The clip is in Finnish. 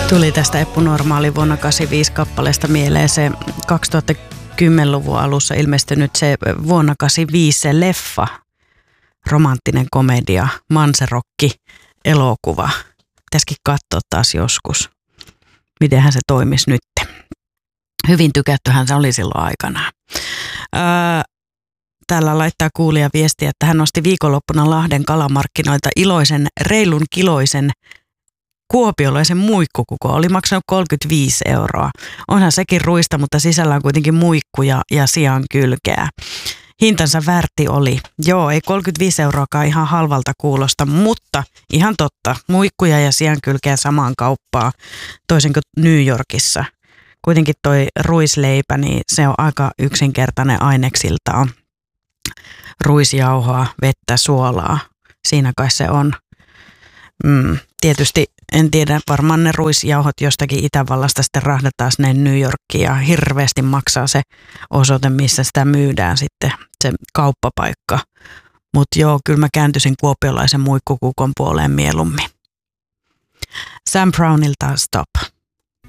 Tuli tästä Eppu Normaali vuonna 85 kappaleesta mieleen se 2010-luvun alussa ilmestynyt se vuonna 85 se leffa, romanttinen komedia, manserokki, elokuva. Pitäisikin katsoa taas joskus, mitenhän se toimisi nyt. Hyvin tykättyhän se oli silloin aikanaan. Täällä laittaa kuulija viestiä, että hän nosti viikonloppuna Lahden kalamarkkinoilta iloisen, reilun kiloisen kuopiolaisen muikkukuko. Oli maksanut 35 €. Onhan sekin ruista, mutta sisällä on kuitenkin muikkuja ja sian kylkeä. Hintansa väärti oli. Joo, ei 35 € ihan halvalta kuulosta, mutta ihan totta. Muikkuja ja sian kylkeä samaan kauppaan, toisin kuin New Yorkissa. Kuitenkin toi ruisleipä, niin se on aika yksinkertainen aineksiltaan. Ruisjauhoa, vettä, suolaa. Siinä kai se on. Tietysti en tiedä, varmaan ne ruisjauhot jostakin Itävallasta sitten rahdataan sinne New Yorkiin ja hirveästi maksaa se osoite, missä sitä myydään sitten, se kauppapaikka. Mutta joo, kyllä mä kääntyisin kuopiolaisen muikkukukon puoleen mieluummin. Sam Brownilta Stop.